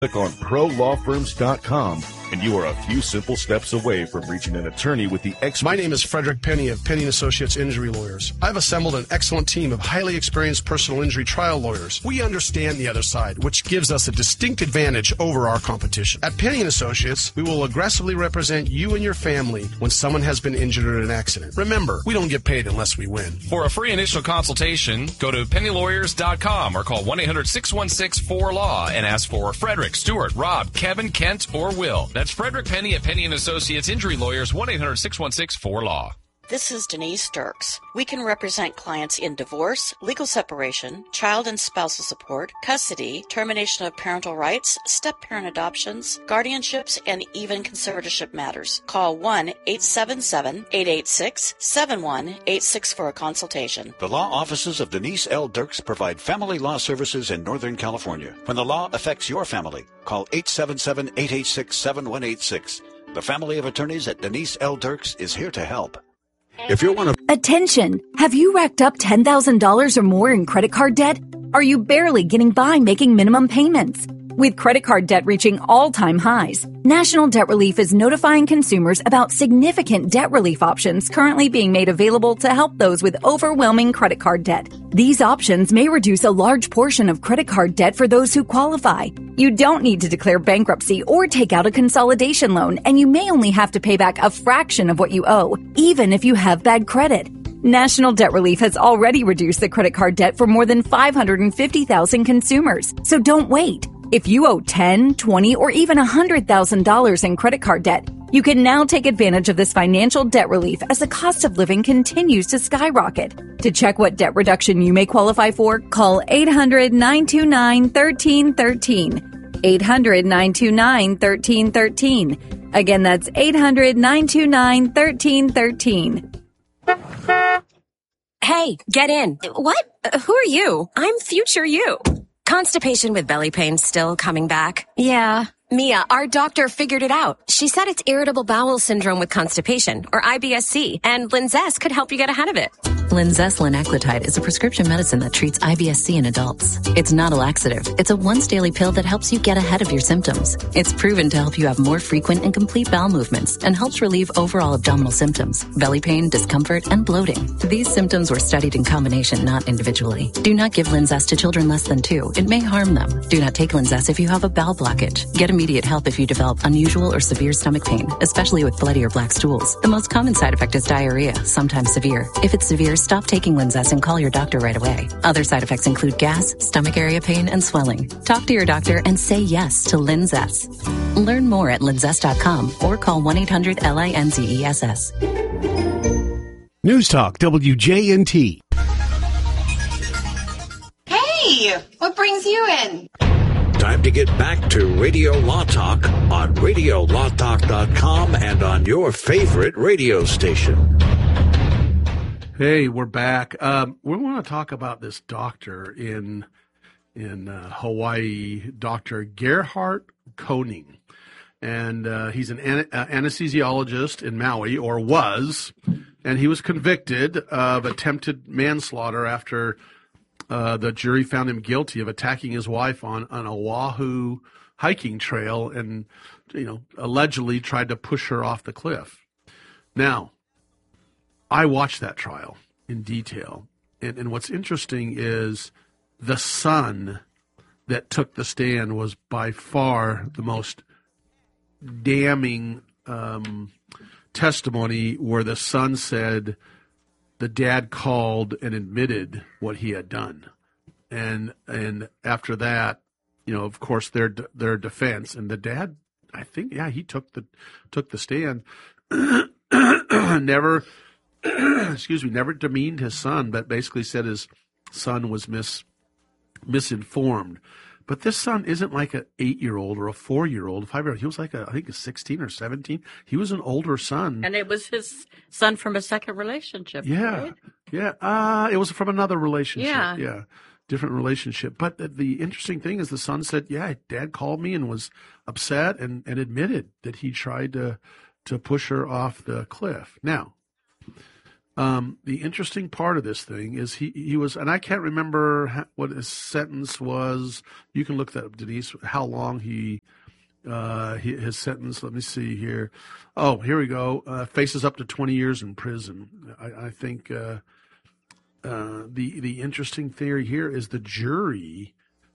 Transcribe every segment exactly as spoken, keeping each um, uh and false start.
Click on pro law firms dot com, and you are a few simple steps away from reaching an attorney with the expertise. My name is Frederick Penny of Penny and Associates Injury Lawyers. I've assembled an excellent team of highly experienced personal injury trial lawyers. We understand the other side, which gives us a distinct advantage over our competition. At Penny and Associates, we will aggressively represent you and your family when someone has been injured in an accident. Remember, we don't get paid unless we win. For a free initial consultation, go to penny lawyers dot com or call one eight hundred six one six four law and ask for Frederick, Stuart, Rob, Kevin, Kent, or Will. That's Frederick Penny at Penny and Associates Injury Lawyers, one eight hundred six one six four law. This is Denise Dirks. We can represent clients in divorce, legal separation, child and spousal support, custody, termination of parental rights, step-parent adoptions, guardianships, and even conservatorship matters. Call one eight seven seven, eight eight six, seven one eight six for a consultation. The law offices of Denise L. Dirks provide family law services in Northern California. When the law affects your family, call eight seven seven, eight eight six, seven one eight six. The family of attorneys at Denise L. Dirks is here to help. If you're one of Attention! Have you racked up ten thousand dollars or more in credit card debt? Are you barely getting by making minimum payments? With credit card debt reaching all-time highs, National Debt Relief is notifying consumers about significant debt relief options currently being made available to help those with overwhelming credit card debt. These options may reduce a large portion of credit card debt for those who qualify. You don't need to declare bankruptcy or take out a consolidation loan, and you may only have to pay back a fraction of what you owe, even if you have bad credit. National Debt Relief has already reduced the credit card debt for more than five hundred fifty thousand consumers, so don't wait. If you owe ten, twenty, or even one hundred thousand dollars in credit card debt, you can now take advantage of this financial debt relief as the cost of living continues to skyrocket. To check what debt reduction you may qualify for, call eight hundred, nine two nine, one three one three. eight hundred, nine two nine, one three one three. Again, that's eight hundred, nine two nine, one three one three. Hey, get in. What? Uh, who are you? I'm future you. Constipation with belly pain still coming back? Yeah. Mia, our doctor figured it out. She said it's irritable bowel syndrome with constipation, or I B S C, and Linzess could help you get ahead of it. Linzess linaclotide is a prescription medicine that treats I B S C in adults. It's not a laxative. It's a once-daily pill that helps you get ahead of your symptoms. It's proven to help you have more frequent and complete bowel movements and helps relieve overall abdominal symptoms, belly pain, discomfort, and bloating. These symptoms were studied in combination, not individually. Do not give Linzess to children less than two. It may harm them. Do not take Linzess if you have a bowel blockage. Get immediate help if you develop unusual or severe stomach pain, especially with bloody or black stools. The most common side effect is diarrhea, sometimes severe. If it's severe, stop taking Linzess and call your doctor right away. Other side effects include gas, stomach area pain, and swelling. Talk to your doctor and say yes to Linzess. Learn more at linzess dot com or call one eight hundred L I N Z E S S. News Talk W J N T. Hey, what brings you in? Time to get back to Radio Law Talk on radio law talk dot com and on your favorite radio station. Hey, we're back. Um, we want to talk about this doctor in in uh, Hawaii, Doctor Gerhard Koning. And uh, he's an an- uh, anesthesiologist in Maui, or was, and he was convicted of attempted manslaughter after uh, the jury found him guilty of attacking his wife on an Oahu hiking trail and, you know, allegedly tried to push her off the cliff. Now, I watched that trial in detail, and, and what's interesting is the son that took the stand was by far the most damning um, testimony, where the son said the dad called and admitted what he had done, and and after that, you know, of course, their their defense, and the dad, I think, yeah, he took the took the stand, never. excuse me, never demeaned his son, but basically said his son was mis misinformed. But this son isn't like an eight-year-old or a four-year-old, five-year-old. He was like, a, I think, a sixteen or seventeen. He was an older son. And it was his son from a second relationship, Yeah, right? yeah. Uh, it was from another relationship. Yeah. Yeah, different relationship. But the, the interesting thing is the son said, yeah, Dad called me and was upset and, and admitted that he tried to, to push her off the cliff. Now, Um, the interesting part of this thing is he, he was, and I can't remember how, what his sentence was. You can look that up, Denise, how long he, uh, he, his sentence. Let me see here. Oh, here we go. Uh, faces up to twenty years in prison. I, I think uh, uh, the the interesting theory here is the jury.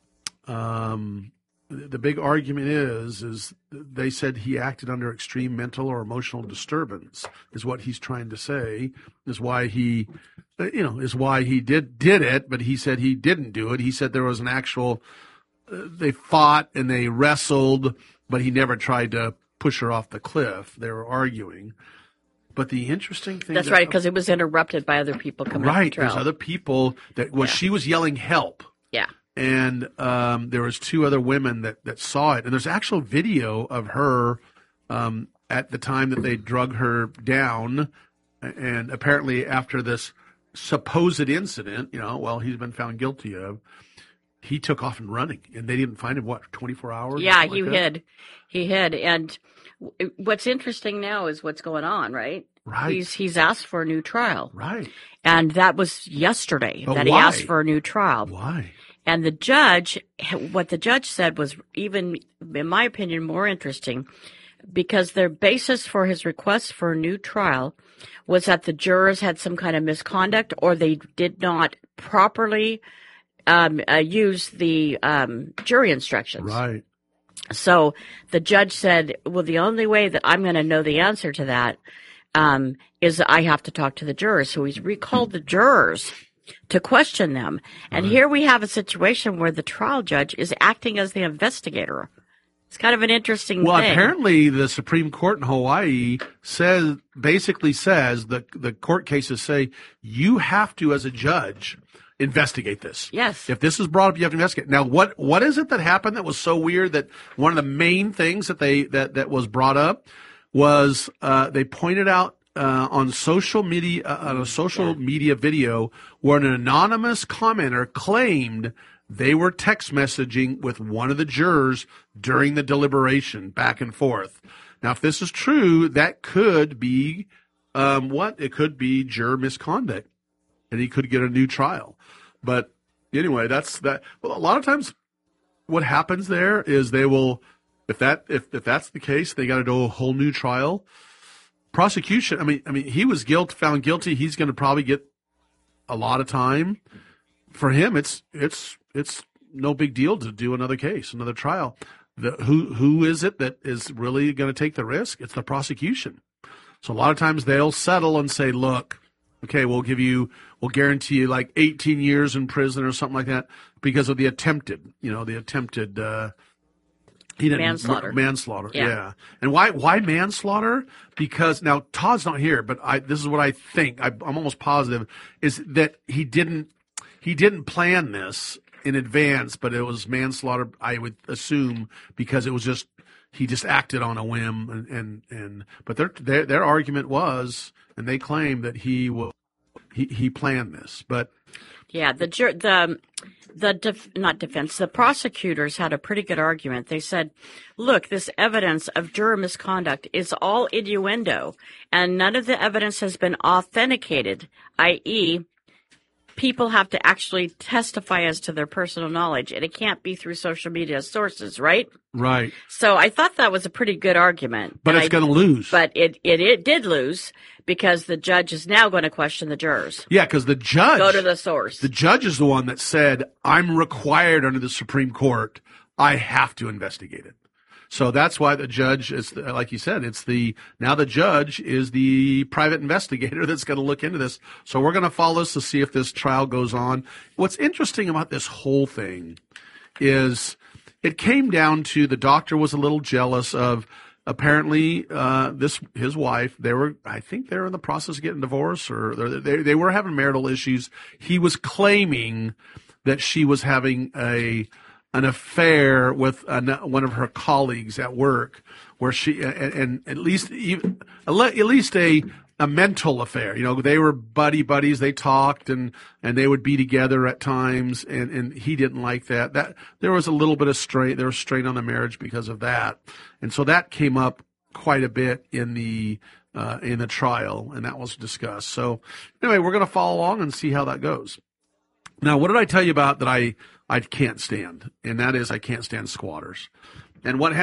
Um, the big argument is is they said he acted under extreme mental or emotional disturbance, is what he's trying to say, is why he, you know, is why he did did it. But he said he didn't do it. He said there was an actual, uh, they fought and they wrestled, but he never tried to push her off the cliff. They were arguing. But the interesting thing, that's that, right, because it was interrupted by other people coming right, up the trail. there's other people that was, Yeah. she was yelling help. Yeah. And um, there was two other women that, that saw it. And there's actual video of her um, at the time that they drug her down. And apparently after this supposed incident, you know, well, he's been found guilty of, he took off and running. And they didn't find him, what, twenty-four hours? Yeah, he like hid. He hid. And w- what's interesting now is what's going on, right? Right. He's he's asked for a new trial. Right. And that was yesterday But that why? he asked for a new trial. Why? And the judge, what the judge said was even, in my opinion, more interesting, because the basis for his request for a new trial was that the jurors had some kind of misconduct or they did not properly um, uh, use the um, jury instructions. Right. So the judge said, well, the only way that I'm going to know the answer to that um, is that I have to talk to the jurors. So he's recalled the jurors to question them. And Right. here we have a situation where the trial judge is acting as the investigator. It's kind of an interesting Well, thing. apparently the Supreme Court in Hawaii says, basically says, the, the court cases say, you have to, as a judge, investigate this. Yes. If this is brought up, you have to investigate. Now, what what is it that happened that was so weird that one of the main things that they that, that was brought up was uh, they pointed out Uh, on social media, uh, on a social media video where an anonymous commenter claimed they were text messaging with one of the jurors during the deliberation, back and forth. Now, if this is true, that could be um, what? It could be juror misconduct, and he could get a new trial. But anyway, that's that. Well, a lot of times, what happens there is they will, if that if if that's the case, they got to do a whole new trial. Prosecution, I mean, I mean, he was guilt, found guilty. He's going to probably get a lot of time. For him, it's it's it's no big deal to do another case, another trial. The, who who is it that is really going to take the risk? It's the prosecution. So a lot of times they'll settle and say, "Look, okay, we'll give you, we'll guarantee you like eighteen years in prison or something like that because of the attempted, you know, the attempted." Uh, He didn't Manslaughter. Manslaughter, Yeah. yeah. And why why manslaughter? Because now Todd's not here, but I this is what I think. I, I'm almost positive is that he didn't he didn't plan this in advance, but it was manslaughter. I would assume because it was just he just acted on a whim, and and, and but their, their their argument was, and they claim that he will he he planned this, but Yeah, the jur- the the def- not defense, the prosecutors had a pretty good argument. They said, "Look, this evidence of juror misconduct is all innuendo, and none of the evidence has been authenticated, that is, people have to actually testify as to their personal knowledge, and it can't be through social media sources, right?" right. So I thought that was a pretty good argument. But And it's I- going to lose. But it, it it did lose because the judge is now going to question the jurors. Yeah, because the judge Go to the source. The judge is the one that said, "I'm required under the Supreme Court. I have to investigate it." So that's why the judge is, like you said, it's the now the judge is the private investigator that's going to look into this. So we're going to follow this to see if this trial goes on. What's interesting about this whole thing is it came down to the doctor was a little jealous of apparently uh, this his wife. They were, I think, they were in the process of getting divorced, or they they were having marital issues. He was claiming that she was having a an affair with an, one of her colleagues at work, where she and, and at least even at least a a mental affair. You know, they were buddy buddies. They talked and and they would be together at times. And, and he didn't like that. That there was a little bit of strain. There was strain on the marriage because of that. And so that came up quite a bit in the uh, in the trial, and that was discussed. So anyway, we're going to follow along and see how that goes. Now, what did I tell you about that I, I can't stand? And that is I can't stand squatters. And what